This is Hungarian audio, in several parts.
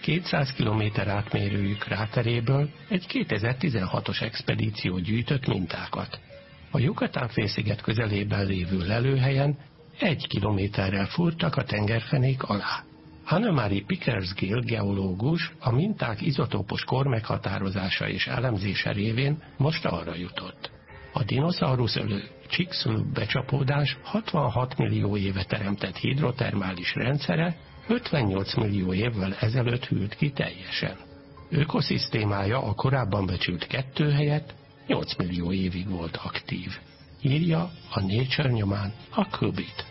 200 km átmérőjű kráteréből egy 2016-os expedíció gyűjtött mintákat. A Yucatán-félsziget közelében lévő lelőhelyen 1 kilométerrel fúrtak a tengerfenék alá. Anne-Marie Pickersgill geológus a minták izotópos kor meghatározása és elemzése révén most arra jutott. A dinoszaurusz ölő Chicxulub becsapódás 66 millió éve teremtett hidrotermális rendszere 58 millió évvel ezelőtt hűlt ki teljesen. Ökoszisztémája a korábban becsült 2 helyett 8 millió évig volt aktív. Írja a Nature nyomán a Kubit.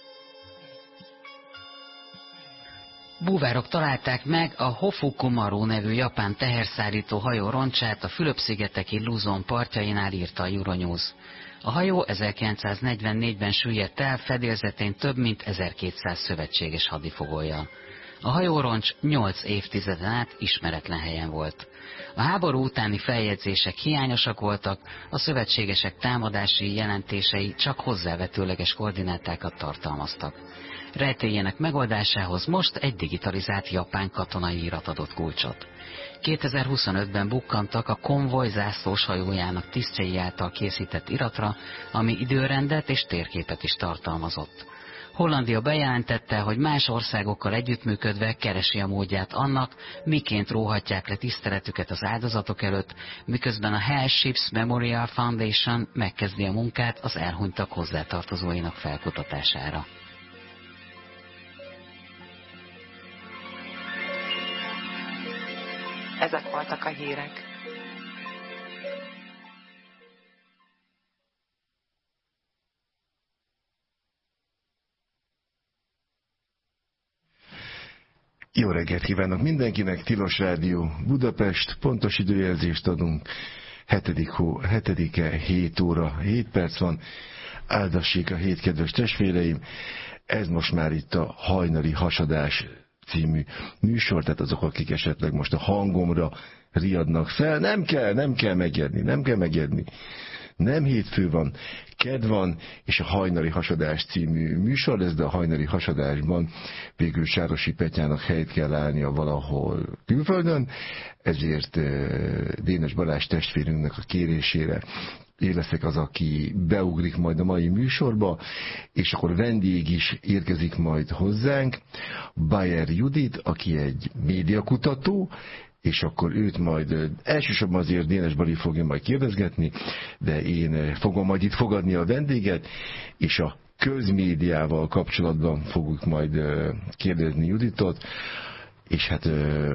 Búvárok találták meg a Hofukumaru nevű japán teherszállító hajó roncsát a Fülöp-szigeteki Luzon partjainál, írta a Euronews. A hajó 1944-ben süllyedt el, fedélzetén több mint 1200 szövetséges hadifogolyjal. A hajóroncs 8 évtizeden át ismeretlen helyen volt. A háború utáni feljegyzések hiányosak voltak, a szövetségesek támadási jelentései csak hozzávetőleges koordinátákat tartalmaztak. Rejtélyének megoldásához most egy digitalizált japán katonai irat adott kulcsot. 2025-ben bukkantak a konvoj zászlós hajójának tisztjei által készített iratra, ami időrendet és térképet is tartalmazott. Hollandia bejelentette, hogy más országokkal együttműködve keresi a módját annak, miként róhatják le tiszteletüket az áldozatok előtt, miközben a Hell Ships Memorial Foundation megkezdi a munkát az elhunytak hozzátartozóinak felkutatására. Ezek voltak a hírek. Jó reggelt kívánok mindenkinek, Tilos Rádió Budapest, pontos időjelzést adunk, 7-e, 7 óra, 7 perc van, áldassék a hét, kedves testvéreim, ez most már itt a Hajnali Hasadás című műsor, tehát azok, akik esetleg most a hangomra riadnak fel, nem kell megijedni. Nem hétfő van, kedd van, és a Hajnali Hasadás című műsor lesz, de a Hajnali Hasadásban végül Sárosi Petyának helyt kell állnia valahol külföldön, ezért Dénes Balázs testvérünknek a kérésére én leszek az, aki beugrik majd a mai műsorba, és akkor vendég is érkezik majd hozzánk, Bayer Judit, aki egy médiakutató, és akkor őt majd elsősorban azért Dénes Bali fogja majd kérdezgetni, de én fogom majd itt fogadni a vendéget, és a közmédiával kapcsolatban fogjuk majd kérdezni Juditot, és hát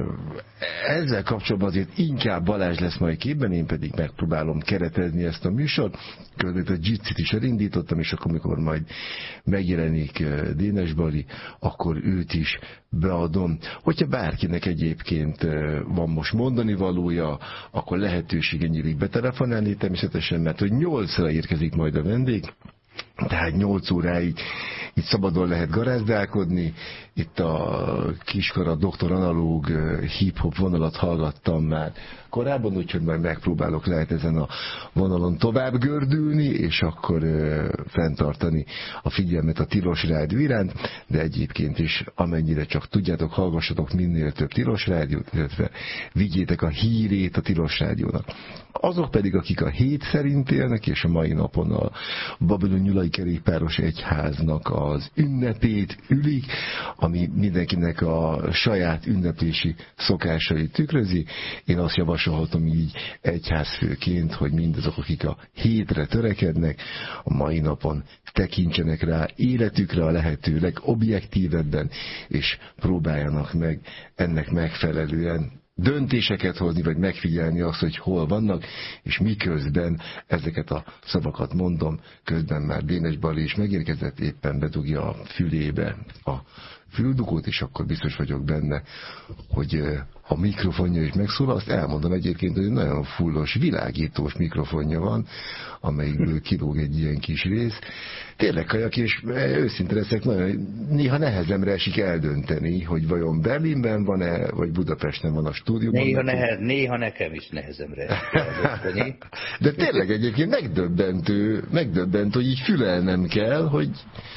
ezzel kapcsolatban azért inkább Balázs lesz majd képben, én pedig megpróbálom keretezni ezt a műsort. Közben a Jitsit is elindítottam, és akkor, amikor majd megjelenik Dénes Bali, akkor őt is beadom. Hogyha bárkinek egyébként van most mondani valója, akkor lehetősége nyílik betelefonálni természetesen, mert hogy 8-ra érkezik majd a vendég, tehát 8 óráig itt szabadon lehet garázdálkodni. Itt a Kiskara Doktor Analóg hip-hop vonalat hallgattam már korábban, úgyhogy majd megpróbálok lehet ezen a vonalon tovább gördülni, és akkor fenntartani a figyelmet a Tilos Rádió iránt, de egyébként is amennyire csak tudjátok, hallgassatok minél több Tilos Rádiót, illetve vigyétek a hírét a Tilos Rádiónak. Azok pedig, akik a hét szerint élnek, és a mai napon a Babilon Nyulai Kerékpáros Egyháznak az ünnepét ülik, ami mindenkinek a saját ünneplési szokásait tükrözi. Én azt javasolhatom így egyházfőként, hogy mindazok, akik a hétre törekednek, a mai napon tekintsenek rá életükre a lehető legobjektívebben, és próbáljanak meg ennek megfelelően döntéseket hozni, vagy megfigyelni azt, hogy hol vannak, és miközben ezeket a szavakat mondom, közben már Dénes Bali is megérkezett, éppen bedugja a fülébe a füldugót, és akkor biztos vagyok benne, hogy a mikrofonja is megszólal. Azt elmondom egyébként, hogy nagyon fullos, világítós mikrofonja van, amelyikből kilóg egy ilyen kis rész. Tényleg kajak, és őszinte leszek, nagyon, néha nehezemre esik eldönteni, hogy vajon Berlinben van-e, vagy Budapesten van a stúdióban. Néha nekem is nehezemre esik eldönteni. De tényleg egyébként megdöbbentő, hogy így fülelnem kell,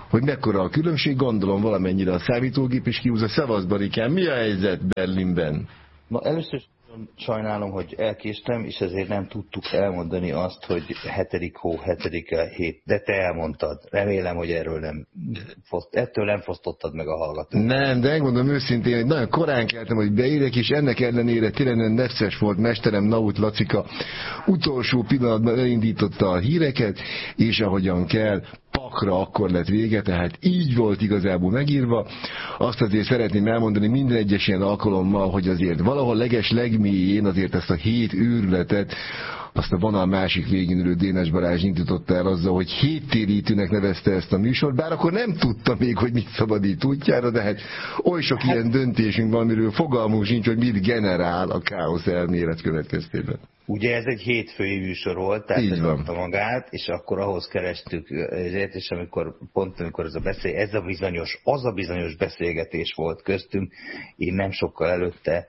hogy mekkora a különbség, gondolom valamennyire a számítógép is kihúzza. Szevasz Barikán, mi a helyzet Berlinben? Na, először is sajnálom, hogy elkéstem, és ezért nem tudtuk elmondani azt, hogy 7. hó, 7. hét, de te elmondtad. Remélem, hogy ettől nem fosztottad meg a hallgatót. Nem, de megmondom őszintén, hogy nagyon korán keltem, hogy beérek, és ennek ellenére tényleg necces volt mesterem Naut Lacika utolsó pillanatban elindította a híreket, és ahogyan kell, pakra akkor lett vége, tehát így volt igazából megírva. Azt azért szeretném elmondani minden egyes ilyen alkalommal, hogy azért valahol legmélyén azért ezt a 7 őrületet, azt a vonal másik végén ülő Dénes Balázs indította el azzal, hogy héttérítőnek nevezte ezt a műsort, bár akkor nem tudta még, hogy mit szabadít útjára, de hát oly sok ilyen döntésünk van, amiről fogalmunk sincs, hogy mit generál a káosz elmélet következtében. Ugye ez egy hétfői műsor volt, tehát így ez van. adta magát, és akkor ahhoz kerestük ezért, és amikor az a bizonyos beszélgetés volt köztünk, én nem sokkal előtte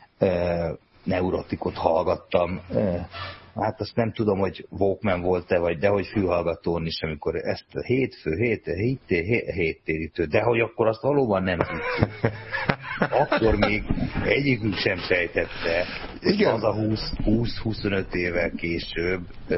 neurotikot hallgattam, hát azt nem tudom, hogy Walkman volt-e, vagy dehogy fülhallgatón is, amikor ezt a héttérítő, de hogy akkor azt valóban nem tudtuk. Akkor még egyikük sem sejtette, igen. Az a 20-25 évvel később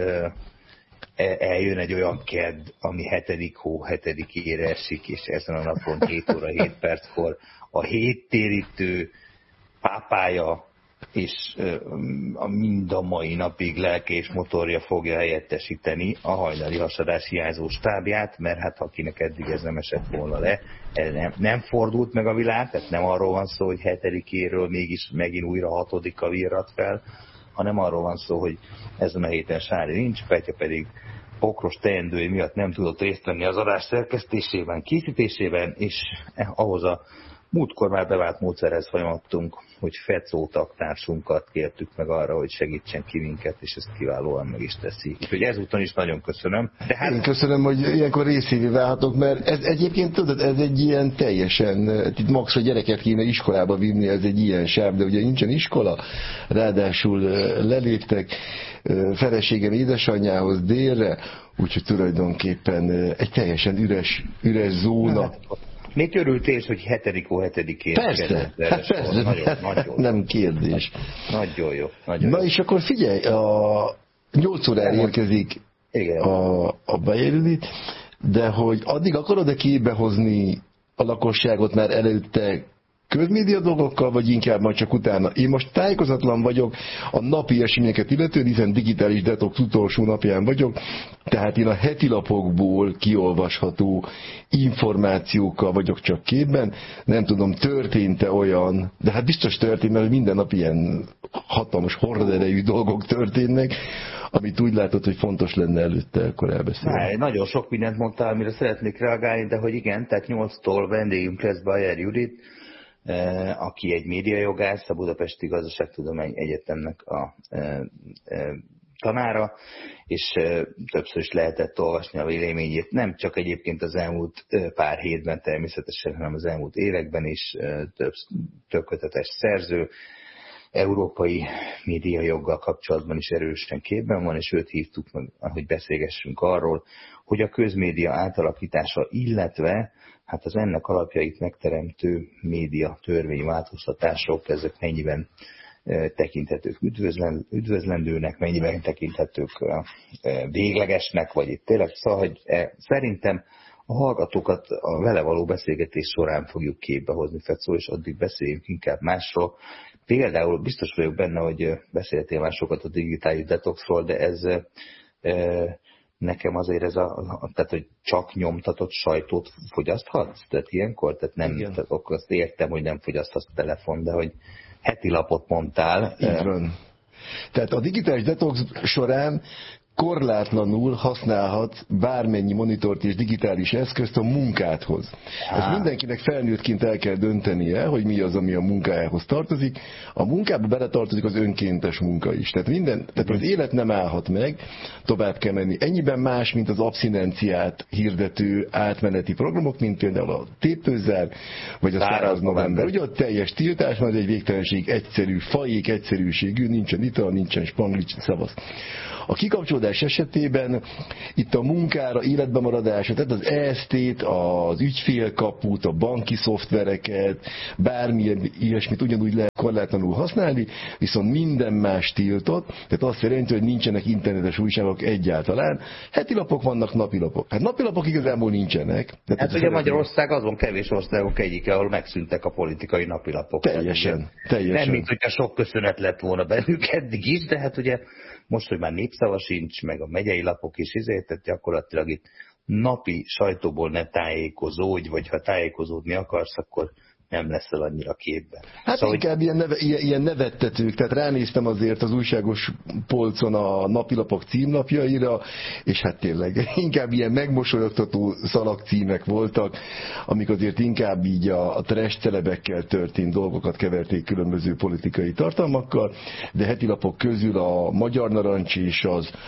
eljön egy olyan kedd, ami 7. hó 7-ére esik, és ezen a napon 7 óra 7 perckor a héttérítő pápája és mind a mai napig lelke és motorja fogja helyettesíteni a hajnali hasadás hiányzó stábját, mert hát akinek eddig ez nem esett volna le, nem fordult meg a világ, tehát nem arról van szó, hogy 7-éről mégis megint újra 6-a virrat fel, hanem arról van szó, hogy ezen a héten Sári nincs, Petya pedig pokros teendői miatt nem tudott részt venni az adás szerkesztésében, készítésében, és ahhoz a múltkor már bevált módszerhez folyamodtunk, hogy Fecó társunkat kértük meg arra, hogy segítsen ki minket, és ezt kiválóan meg is teszi. Úgyhogy ezúton is nagyon köszönöm. De hát... Én köszönöm, hogy ilyenkor részévé válhatok, mert ez egyébként tudod, ez egy ilyen teljesen, itt max a gyereket kéne iskolába vinni, ez egy ilyen sáv, de ugye nincsen iskola, ráadásul leléptek feleségem édesanyjához délre, úgyhogy tulajdonképpen egy teljesen üres zóna. Még örültél, hogy 7. hó 7-én. Persze, nagyon nem kérdés. Nagyon jó. Na és akkor figyelj, a 8 órára érkezik a bejelölit, de hogy addig akarod-e képbe hozni a lakosságot már előtte közmédia dolgokkal, vagy inkább majd csak utána? Én most tájékozatlan vagyok a napi eseményeket illetően, hiszen digitális detox utolsó napján vagyok, tehát én a heti lapokból kiolvasható információkkal vagyok csak képben. Nem tudom, történt-e olyan, de hát biztos történt, mert minden nap ilyen hatalmas horderejű dolgok történnek, amit úgy látod, hogy fontos lenne előtte akkor elbeszélni. Nagyon sok mindent mondtál, amire szeretnék reagálni, de hogy igen, tehát 8-tól vendégünk lesz Bajer Judit, aki egy médiajogász, a Budapesti Gazdaságtudományi Egyetemnek a tanára, és többször is lehetett olvasni a véleményét, nem csak egyébként az elmúlt pár hétben természetesen, hanem az elmúlt években is, több kötetes szerző, európai médiajoggal kapcsolatban is erősen képben van, és őt hívtuk meg, hogy beszélgessünk arról, hogy a közmédia átalakítása, illetve hát az ennek alapjait megteremtő média törvényváltoztatások, ezek mennyiben tekinthetők üdvözlendőnek, mennyiben tekinthetők véglegesnek, vagy itt tényleg, szóval, hogy szerintem a hallgatókat a vele való beszélgetés során fogjuk képbe hozni, Fecó, és addig beszéljünk inkább másról. Például biztos vagyok benne, hogy beszéltél már sokat a digitális detoxról, de ez nekem azért tehát, hogy csak nyomtatott sajtót fogyaszthatsz? Tehát ilyenkor? Tehát nem, tehát akkor azt értem, hogy nem fogyaszthatsz telefon, de hogy heti lapot mondtál. Így van. Tehát a digitális detox során korlátlanul használhat bármennyi monitort és digitális eszközt a munkádhoz. Ezt mindenkinek felnőttként el kell döntenie, hogy mi az, ami a munkájához tartozik. A munkába beletartozik az önkéntes munka is. Tehát az élet nem állhat meg, tovább kell menni. Ennyiben más, mint az abszinenciát hirdető átmeneti programok, mint például a tépőzár, vagy a száraz november. Ugye a teljes tiltás, van egy végtelenség, egyszerű, fajék egyszerűségű, nincsen ital, nincsen spanglics, szavasz. A kikapcsolódás esetében itt a munkára, életbe maradása, tehát az EST-t, az ügyfélkaput, a banki szoftvereket, bármilyen ilyesmit ugyanúgy lehet korlátlanul használni, viszont minden más tiltott, tehát azt jelenti, hogy nincsenek internetes újságok egyáltalán. Heti lapok vannak, napilapok. Hát napilapok igazából nincsenek. Hát ugye Magyarország azon kevés országok egyike, ahol megszűntek a politikai napilapok. Teljesen. Nem, mint hogyha sok köszönet lett volna bennük eddig is, de hát ugye most, hogy már népszava sincs, meg a megyei lapok is tehát gyakorlatilag itt napi sajtóból ne tájékozódj, vagy ha tájékozódni akarsz, akkor nem leszel annyira képben. Hát szóval, inkább ilyen nevettetők, tehát ránéztem azért az újságos polcon a napilapok címlapjaira, és hát tényleg inkább ilyen megmosolyogtató szalagcímek voltak, amik azért inkább így a trash celebekkel történt dolgokat keverték különböző politikai tartalmakkal, de heti lapok közül a Magyar Narancs és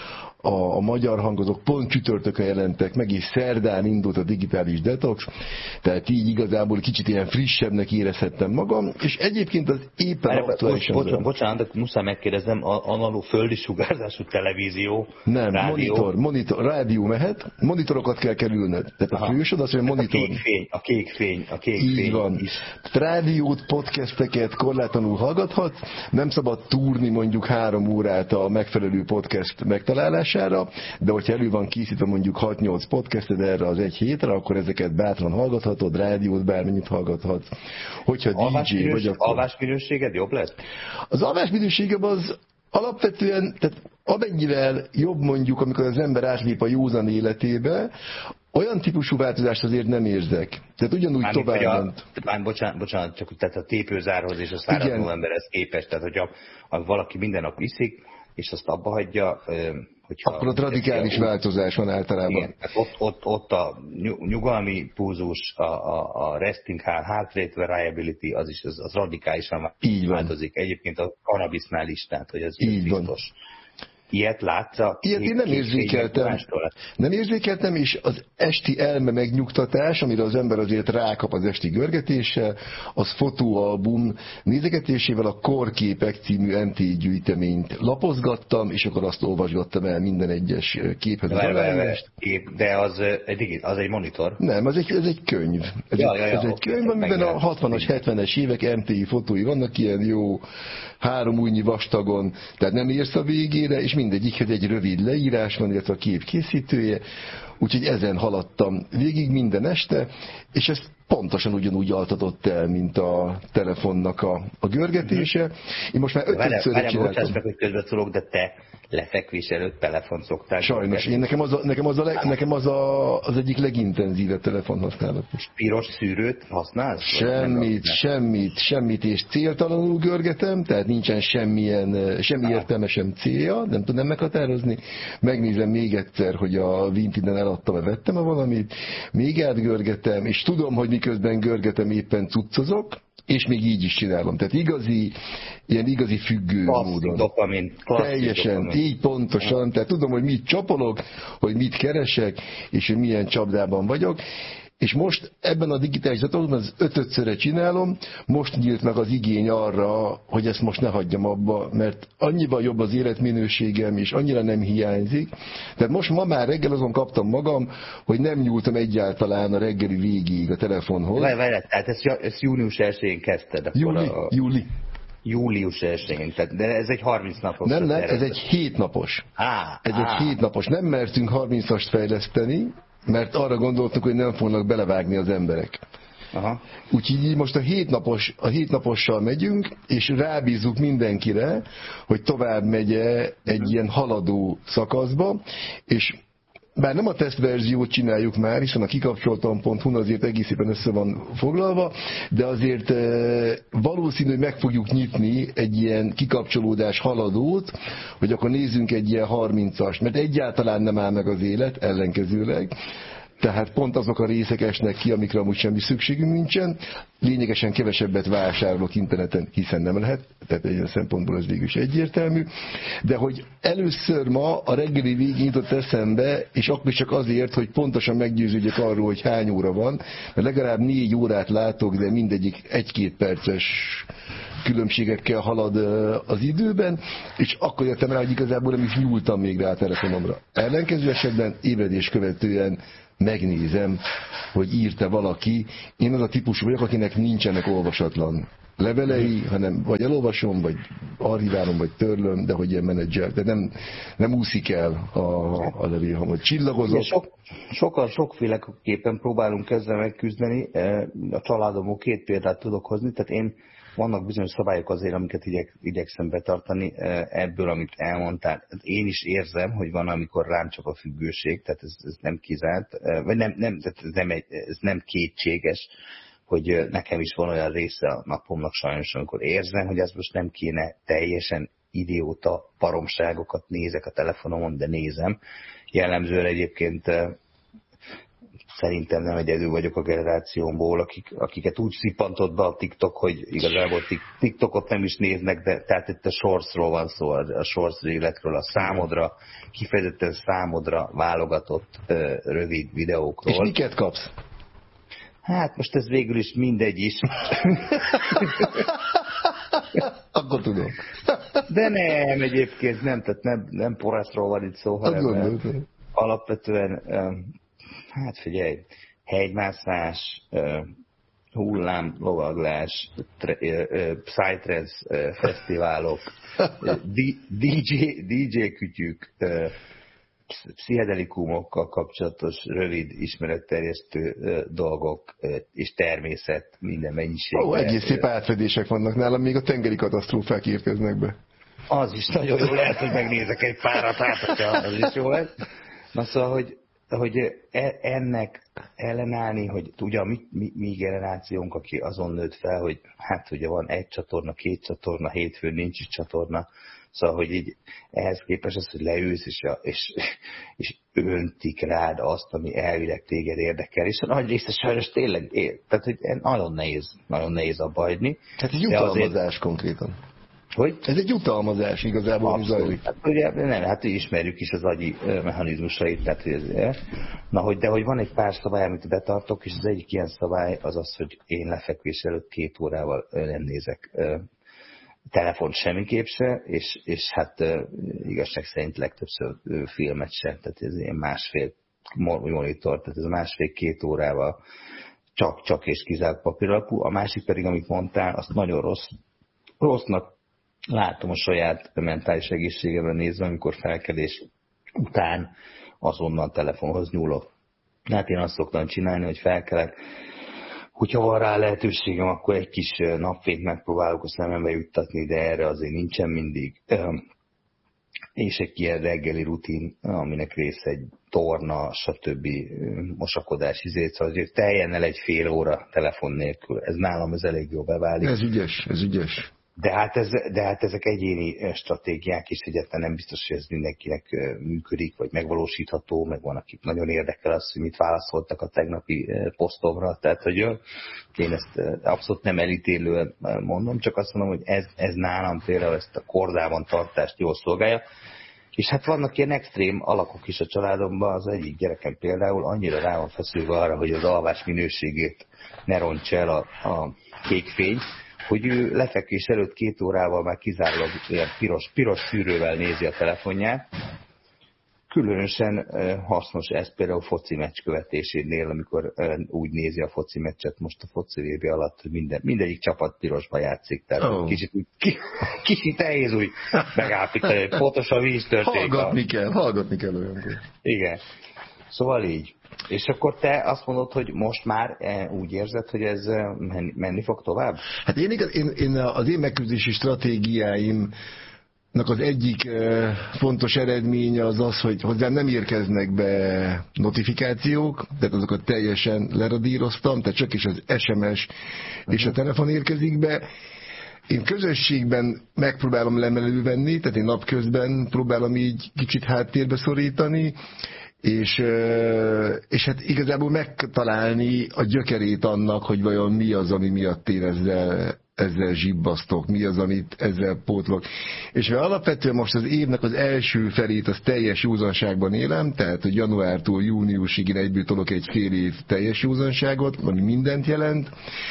a Magyar Hangozók pont csütörtökön jelentek meg, és szerdán indult a digitális detox, tehát így igazából kicsit ilyen frissebbnek érezhettem magam, és egyébként az éppen aktuálisan... Bocsánat, de muszáj megkérdezem, analóg földi sugárzású televízió, nem, rádió... monitor, rádió mehet, monitorokat kell kerülned. Tehát a fősod az, hogy monitor... A kék fény így van. Is. Rádiót, podcasteket korlátlanul hallgathatsz, nem szabad túrni mondjuk 3 órát a megfelelő podcast megtalálására, de hogyha elő van készítve mondjuk 6-8 podcasted erre az egy hétre, akkor ezeket bátran hallgathatod, rádiót bármennyit hallgathatsz. Hogyha DJ vagy akkor... Alvásminőséged jobb lett? Az alvásminőségem az alapvetően, tehát amennyivel jobb mondjuk, amikor az ember átlép a józan életébe, olyan típusú változást azért nem érzek. Tehát ugyanúgy tovább ment. Bocsánat, csak tehát a tépőzárhoz és a száraz novemberhez képest, tehát hogyha valaki minden nap iszik, és azt abba hagyja, akkor ott radikális változás van általában. Igen, ott a nyugalmi pulzus, a resting heart rate variability, az radikálisan változik. Egyébként a kannabisznál is, tehát hogy ez biztos. Ilyet látsz? Ilyet én nem érzékeltem. Nem érzékeltem, és az esti elme megnyugtatás, amire az ember azért rákap az esti görgetéssel, az fotóalbum nézegetésével a Korképek című MT gyűjteményt lapozgattam, és akkor azt olvasgattam el minden egyes képhez az aláírást. De az egy monitor? Nem, ez egy könyv. Ez egy könyv, amiben a 60-as, 70-es évek MTI fotói vannak, ilyen jó 3 ujjnyi vastagon, tehát nem érsz a végére, és mindegyikhez egy rövid leírás van, illetve a kép készítője, úgyhogy ezen haladtam végig minden este, és ezt pontosan ugyanúgy altatott el, mint a telefonnak a görgetése. Én most már 5-szörre csináltam. Bocsáss meg, hogy közbeszólok, de te lefekvés előtt telefont szoktál? Sajnos, nekem az egyik legintenzívebb telefonhasználat most. Piros szűrőt használsz? Semmit, és céltalanul görgetem, tehát nincsen semmi értelme, sem célja, nem tudom meghatározni. Megnézem még egyszer, hogy a Vinted-en eladtam-e, vettem-e valamit, még átgörgetem, és tudom, hogy miközben görgetem éppen cuccozok, és még így is csinálom. Tehát igazi függő módon. Dopamin. Teljesen, így pontosan. Tehát tudom, hogy mit csapolok, hogy mit keresek, és hogy milyen csapdában vagyok. És most ebben a digitális detoxban az 5-szörre csinálom, most nyílt meg az igény arra, hogy ezt most ne hagyjam abba, mert annyiban jobb az életminőségem, és annyira nem hiányzik. Tehát most ma már reggel azon kaptam magam, hogy nem nyúltam egyáltalán a reggeli végig a telefonhoz. Várj, tehát ezt június 1-én kezdted? Július 1-én, de ez egy 30 napos. Nem, ez egy 7 napos. Egy 7 napos. Nem mertünk 30-ast fejleszteni, mert arra gondoltuk, hogy nem fognak belevágni az emberek. Aha. Úgyhogy most a 7 napossal megyünk, és rábízzuk mindenkire, hogy tovább megye egy ilyen haladó szakaszba, és bár nem a tesztverziót csináljuk már, hiszen a kikapcsoltam.hu azért egész szépen össze van foglalva, de azért valószínű, hogy meg fogjuk nyitni egy ilyen kikapcsolódás haladót, hogy akkor nézzünk egy ilyen 30-as, mert egyáltalán nem áll meg az élet, ellenkezőleg. Tehát pont azok a részek esnek ki, amikre amúgy semmi szükségünk nincsen. Lényegesen kevesebbet vásárolok interneten, hiszen nem lehet, tehát egy szempontból ez végül is egyértelmű. De hogy először ma a reggeli végén jutott eszembe, és akkor csak azért, hogy pontosan meggyőződjek arról, hogy hány óra van, mert legalább 4 órát látok, de mindegyik 1-2 perces különbségekkel halad az időben, és akkor jöttem rá, hogy igazából nem is nyúltam még rá a telefonomra. Ellenkező esetben ébredés követően megnézem, hogy írta valaki. Én az a típusú vagyok, akinek nincsenek olvasatlan levelei, hanem vagy elolvasom, vagy archiválom, vagy törlöm, de hogy ilyen menedzser, de nem úszik el a levél, hogy csillagozok. Sokan sokféleképpen próbálunk ezzel megküzdeni. A családomból 2 példát tudok hozni, tehát vannak bizonyos szabályok azért, amiket igyekszem betartani ebből, amit elmondtál. Én is érzem, hogy van, amikor rám csap a függőség, tehát ez nem kizárt, vagy ez nem kétséges, hogy nekem is van olyan része a napomnak sajnos, amikor érzem, hogy ez most nem kéne, teljesen idióta baromságokat nézek a telefonomon, de nézem. Jellemzően egyébként szerintem nem egyedül vagyok a generációmból, akiket úgy szippantott be a TikTok, hogy igazából TikTokot nem is néznek, de tehát itt a shortsról van szó, a shorts életről, a számodra, kifejezetten számodra válogatott rövid videókról. És miket kapsz? Hát most ez végül is mindegy is. Akkor tudom. De nem, egyébként nem, tehát nem poraszról van itt szó, hanem alapvetően, hát figyelj, hegymászás, hullám, lovaglás, psytrance fesztiválok, DJ kütyük, pszichedelikumokkal kapcsolatos rövid ismeretterjesztő dolgok és természet minden mennyiségben. Egész szép átfedések vannak nálam, még a tengeri katasztrófák érkeznek be. Az is nagyon jó lehet, hogy megnézek egy párat, az is jó lesz. Na szóval, hogy ennek ellenállni, hogy ugye a mi generációnk, aki azon nőtt fel, hogy hát ugye van 1 csatorna, 2 csatorna, hétfőn nincs is csatorna, szóval, hogy így ehhez képest az, hogy leülsz, és öntik rád azt, ami elvileg téged érdekel, és a nagy része sajnos tényleg tehát, hogy nagyon nehéz abba hagyni. Tehát egy jutalmazás konkrétan. Hogy? Ez egy jutalmazás igazából, ami zajlik. Hát, ugye, hát ismerjük is az agyi mechanizmusait, tehát, de hogy van egy pár szabály, amit betartok, és az egyik ilyen szabály az az, hogy én lefekvés előtt 2 órával nem nézek telefont semmiképp se, és hát igazság szerint legtöbbször filmet se, tehát ez ilyen másfél monitor, tehát ez 1,5-2 órával csak és kizárt papíralapú. A másik pedig, amit mondtál, azt nagyon rossznak látom a saját mentális egészségemre nézve, amikor felkelés után azonnal telefonhoz nyúlok. Hát én azt szoktam csinálni, hogy felkelek, hogyha van rá lehetőségem, akkor egy kis napfényt megpróbálok a szemembe juttatni, de erre azért nincsen mindig. És egy ilyen reggeli rutin, aminek része egy torna, stb. Mosakodás, szóval azért teljen el egy fél óra telefon nélkül. Ez nálam elég jó beválik. Ez ügyes. De hát ezek egyéni stratégiák is, egyáltalán nem biztos, hogy ez mindenkinek működik, vagy megvalósítható, meg van, akik nagyon érdekel az, hogy mit válaszoltak a tegnapi posztomra, tehát hogy én ezt abszolút nem elítélően mondom, csak azt mondom, hogy ez nálam például ezt a kordában tartást jól szolgálja, és hát vannak ilyen extrém alakok is a családomban, az egyik gyerekem például annyira rá van feszülve arra, hogy az alvás minőségét ne rontsa el a kék fény, hogy ő lefekvés előtt 2 órával már kizárólag ilyen piros szűrővel nézi a telefonját. Különösen hasznos ez például foci meccs követésénél, amikor úgy nézi a foci meccset most a foci VB alatt, hogy mindegyik csapat pirosba játszik. Tehát kicsit nehéz úgy megállapítani, hogy pontosan mi is történik. Hallgatni kell olyankor. Igen. Szóval így. És akkor te azt mondod, hogy most már úgy érzed, hogy ez menni fog tovább? Hát én az én megküzdési stratégiáimnak az egyik fontos eredménye az, hogy hozzám nem érkeznek be notifikációk, tehát azokat teljesen leradíroztam, tehát csak is az SMS és a telefon érkezik be. Én közösségben megpróbálom lemelővenni, tehát én napközben próbálom így kicsit háttérbe szorítani, és hát igazából megtalálni a gyökerét annak, hogy vajon mi az, ami miatt én ezzel zsibbasztok, mi az, amit ezzel pótlok. És mert alapvetően most az évnek az első felét az teljes józanságban élem, tehát hogy januártól júniusig én egyből tolok egy fél év teljes józanságot, ami mindent jelent,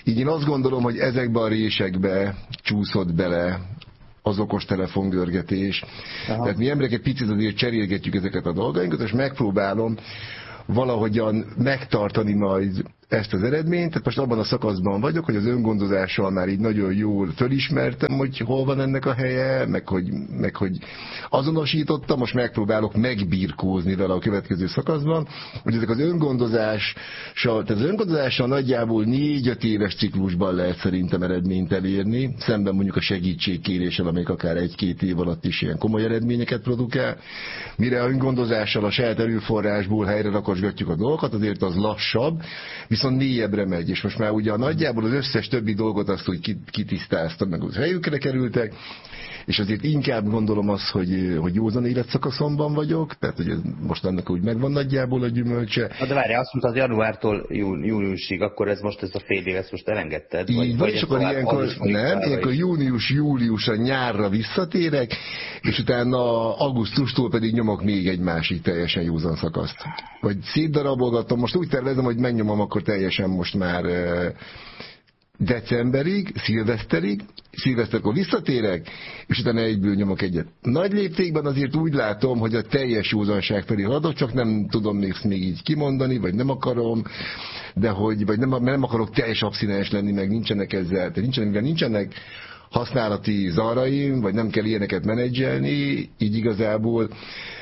Így én azt gondolom, hogy ezekbe a résekbe csúszott bele az okostelefon görgetés. Tehát mi emberek egy picit azért cserélgetjük ezeket a dolgainkat, és megpróbálom valahogyan megtartani majd ezt az eredményt. Tehát most abban a szakaszban vagyok, hogy az öngondozással már így nagyon jól fölismertem, hogy hol van ennek a helye, meg hogy azonosítottam, most megpróbálok megbirkózni vele a következő szakaszban, hogy ezek az öngondozással nagyjából 4-5 éves ciklusban lehet szerintem eredményt elérni, szemben mondjuk a segítségkéréssel, amelyik akár 1-2 év alatt is ilyen komoly eredményeket produkál. Mire a öngondozással a saját erőforrásból helyre rakosgatjuk a dolgokat, azért az lassabb, viszont mélyebbre megy, és most már ugye nagyjából az összes többi dolgot azt úgy kitisztáztam, meg az helyükre kerültek, és azért inkább gondolom azt, hogy józan életszakaszomban vagyok, tehát hogy ez most annak úgy megvan nagyjából a gyümölcse. Na de várj, azt mondtad, júniártól júliusig, akkor ez a fél év, ezt most elengedted? Így vagy, és akkor ilyenkor június-júliusra nyárra visszatérek, és utána augusztustól pedig nyomok még egy másik teljesen józan szakaszt. Vagy szétdarabolgatom, most úgy tervezem, hogy megnyomom akkor teljesen most már decemberig, szilveszterkor visszatérek, és utána egyből nyomok egyet. Nagy léptékben azért úgy látom, hogy a teljes józanság felé haladok, csak nem tudom még így kimondani, vagy nem akarom, vagy nem akarok teljes abszinens lenni, meg nincsenek ezzel, nincsenek használati zaraim, vagy nem kell ilyeneket menedzselni, így igazából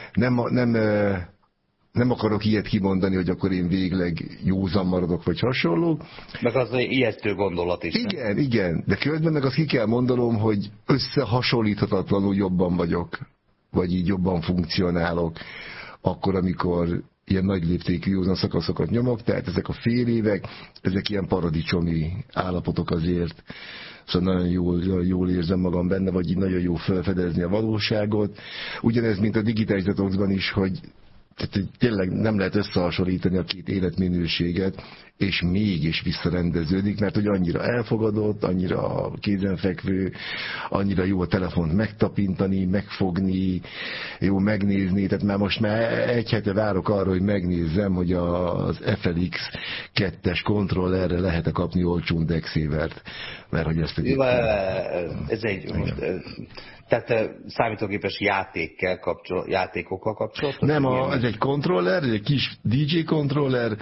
nem akarok ilyet kimondani, hogy akkor én végleg józan maradok, vagy hasonló. Meg az egy ijesztő gondolat is. Igen, de közben meg azt ki kell mondanom, hogy összehasonlíthatatlanul jobban vagyok, vagy így jobban funkcionálok, akkor, amikor ilyen nagy léptékű józan szakaszokat nyomok, tehát ezek a fél évek, ezek ilyen paradicsomi állapotok azért. Szóval nagyon jól érzem magam benne, vagy így nagyon jó felfedezni a valóságot. Ugyanez, mint a digitális detoxban is, hogy tehát tényleg nem lehet összehasonlítani a két életminőséget, és mégis visszarendeződik, mert hogy annyira elfogadott, annyira kézenfekvő, annyira jó a telefont megtapintani, megfogni, jó megnézni, tehát most már egy hete várok arra, hogy megnézzem, hogy az FLX 2-es kontrollerre lehet-e kapni olcsón Dexavert, mert hogy ezt ez egy tehát számítógépes játékokkal kapcsolatos? Nem, ez egy kontroller, egy kis DJ kontroller,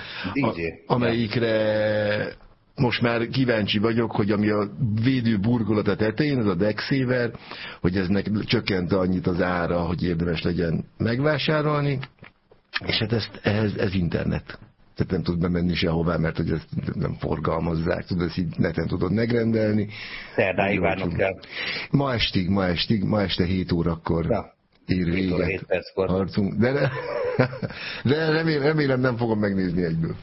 amelyikre most már kíváncsi vagyok, hogy ami a védő burkolat a tetején, ez a Dexaver, hogy eznek csökkent annyit az ára, hogy érdemes legyen megvásárolni, és hát ez internet. Tehát nem tud bemenni sehová, mert hogy ezt nem forgalmazzák, tudod, ezt így neten tudod megrendelni. Szerdáig várnod kell. Ma este 7 órakor ér véget harcunk. De remélem nem fogom megnézni egyből.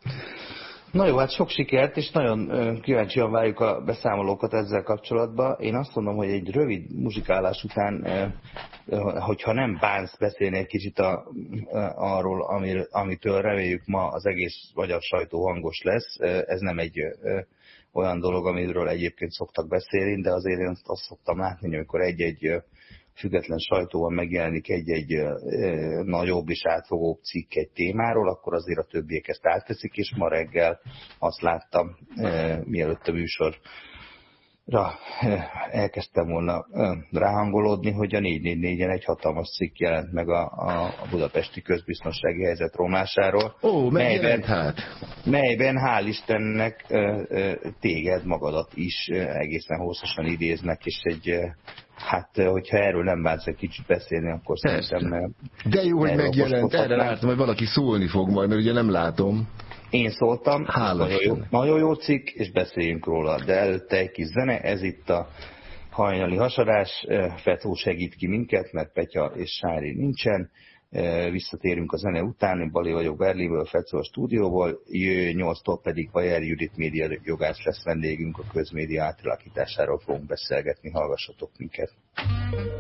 Na jó, hát sok sikert, és nagyon kíváncsian várjuk a beszámolókat ezzel kapcsolatban. Én azt mondom, hogy egy rövid muzsikálás után, hogyha nem bánsz beszélni egy kicsit arról, amitől reméljük ma az egész magyar sajtó hangos lesz. Ez nem egy olyan dolog, amiről egyébként szoktak beszélni, de azért én azt szoktam látni, hogy amikor egy-egy független sajtóban megjelenik egy nagyobb és átfogóbb cikk egy témáról, akkor azért a többiek ezt átveszik, és ma reggel azt láttam, mielőtt a műsorra elkezdtem volna ráhangolódni, hogy a 444-en egy hatalmas cikk jelent meg a budapesti közbiztonsági helyzet romlásáról. Melyben hál' Istennek téged magadat is egészen hosszasan idéznek, és hát, hogyha erről nem bánsz egy kicsit beszélni, akkor szerintem nem. De jó, hogy megjelent, erre látom, hogy valaki szólni fog majd, mert ugye nem látom. Én szóltam, nagyon jó cikk, és beszéljünk róla, de előtte egy kis zene, ez itt a hajnali hasadás, Fecó segít ki minket, mert Petya és Sári nincsen, visszatérünk a zene után, Bali vagyok Berlinből, Fecó a stúdióból, 8-tól pedig Bajer Judit média jogász lesz vendégünk, a közmédia átalakításáról fogunk beszélgetni, hallgassatok minket.